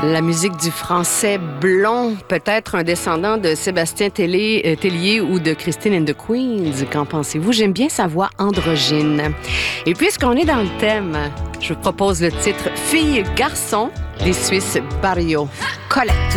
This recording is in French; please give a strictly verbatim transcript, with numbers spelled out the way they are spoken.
La musique du français blond, peut-être un descendant de Sébastien Tellier, euh, Tellier ou de Christine and the Queens. Qu'en pensez-vous? J'aime bien sa voix androgyne. Et puisqu'on est dans le thème, je vous propose le titre « Fille-garçon » des Suisses Barrio. Colette.